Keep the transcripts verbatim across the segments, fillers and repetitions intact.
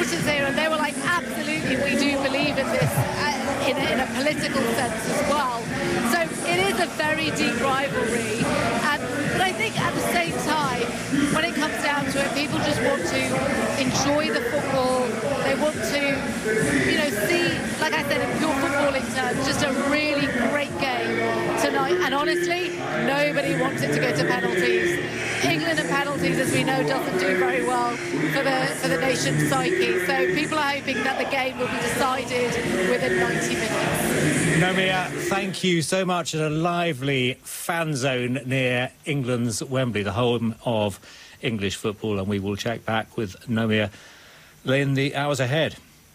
politicians here, and they were like, absolutely, we do believe in this uh, in, a, in a political sense as well. So it is a very deep rivalry. And, but I think at the same time, when it comes down to it, people just want to enjoy the football. They want to, you know, see, like I said, in pure footballing terms, just a really great game tonight. And honestly, nobody wants it to go to penalties. England and penalties, as we know, doesn't do very well for the for the nation's psyche. So people are hoping that the game will be decided within ninety minutes. Nomia, thank you so much. At a lively fan zone near England's Wembley, the home of English football, and we will check back with Nomia in the hours ahead.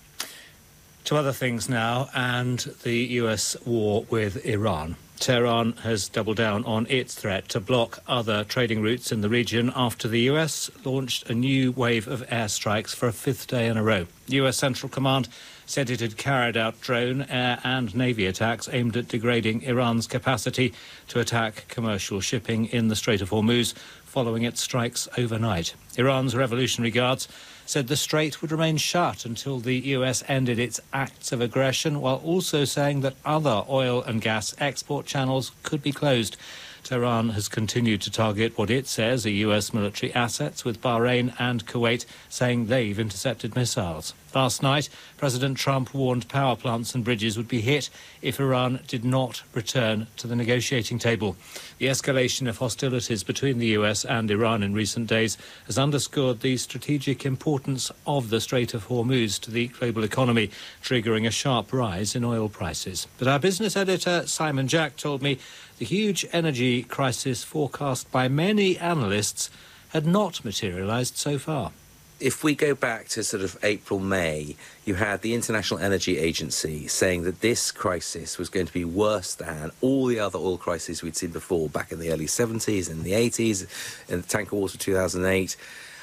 To other things now, and the U S war with Iran. Tehran has doubled down on its threat to block other trading routes in the region after the U S launched a new wave of airstrikes for a fifth day in a row. U S Central Command said it had carried out drone, air and navy attacks aimed at degrading Iran's capacity to attack commercial shipping in the Strait of Hormuz following its strikes overnight. Iran's Revolutionary Guards said the strait would remain shut until the U S ended its acts of aggression, while also saying that other oil and gas export channels could be closed. Tehran has continued to target what it says are U S military assets, with Bahrain and Kuwait saying they've intercepted missiles. Last night, President Trump warned power plants and bridges would be hit if Iran did not return to the negotiating table. The escalation of hostilities between the U S and Iran in recent days has underscored the strategic importance of the Strait of Hormuz to the global economy, triggering a sharp rise in oil prices. But our business editor, Simon Jack, told me the huge energy crisis forecast by many analysts had not materialised so far. If we go back to sort of April, May, you had the International Energy Agency saying that this crisis was going to be worse than all the other oil crises we'd seen before, back in the early seventies, in the eighties, in the tanker wars of two thousand eight,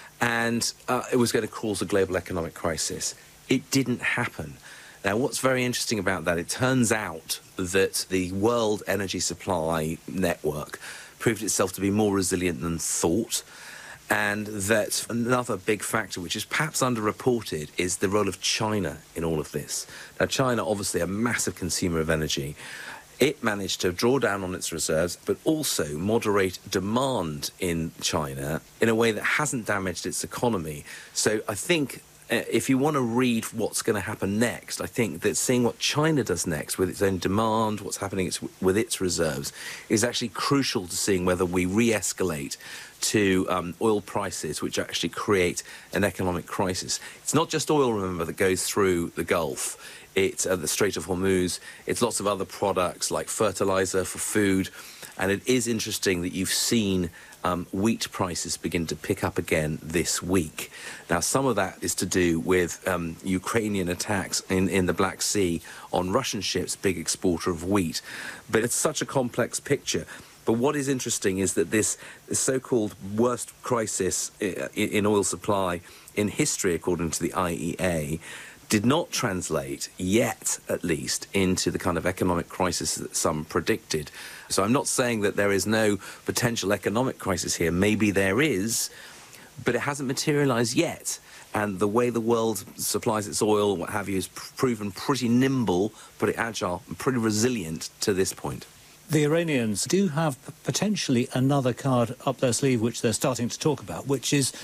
and uh, it was going to cause a global economic crisis. It didn't happen. Now, what's very interesting about that, it turns out that the world energy supply network proved itself to be more resilient than thought. And that another big factor, which is perhaps underreported, is the role of China in all of this. Now, China, obviously a massive consumer of energy. It managed to draw down on its reserves, but also moderate demand in China in a way that hasn't damaged its economy. So I think uh, if you want to read what's going to happen next, I think that seeing what China does next with its own demand, what's happening its, with its reserves, is actually crucial to seeing whether we re-escalate to um, oil prices, which actually create an economic crisis. It's not just oil, remember, that goes through the Gulf. It's uh, the Strait of Hormuz. It's lots of other products like fertilizer for food. And it is interesting that you've seen um, wheat prices begin to pick up again this week. Now, some of that is to do with um, Ukrainian attacks in, in the Black Sea on Russian ships, big exporter of wheat. But it's such a complex picture. But what is interesting is that this, this so-called worst crisis in oil supply in history, according to the I E A, did not translate yet, at least, into the kind of economic crisis that some predicted. So I'm not saying that there is no potential economic crisis here. Maybe there is, but it hasn't materialised yet. And the way the world supplies its oil, what have you, is proven pretty nimble, pretty agile, and pretty resilient to this point. The Iranians do have potentially another card up their sleeve, which they're starting to talk about, which is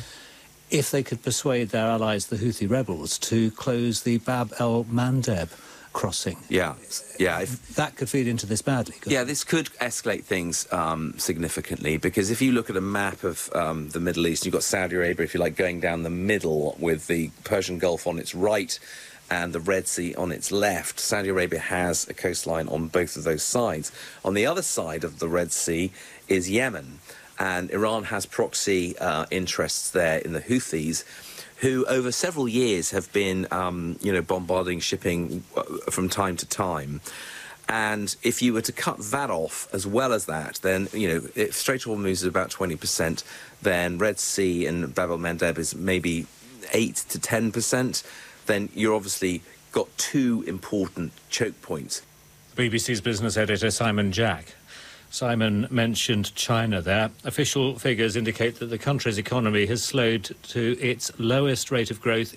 if they could persuade their allies, the Houthi rebels, to close the Bab el-Mandeb crossing. Yeah, yeah. If, that could feed into this badly. Yeah, this could escalate things um, significantly, because if you look at a map of um, the Middle East, you've got Saudi Arabia, if you like, going down the middle with the Persian Gulf on its right and the Red Sea on its left. Saudi Arabia has a coastline on both of those sides. On the other side of the Red Sea is Yemen, and Iran has proxy uh, interests there in the Houthis, who over several years have been, um, you know, bombarding shipping from time to time. And if you were to cut that off as well as that, then, you know, if Strait of Hormuz is about twenty percent, then Red Sea and Bab el-Mandeb is maybe eight to ten percent. Then you're obviously got two important choke points. B B C's business editor Simon Jack. Simon mentioned China there. Official figures indicate that the country's economy has slowed to its lowest rate of growth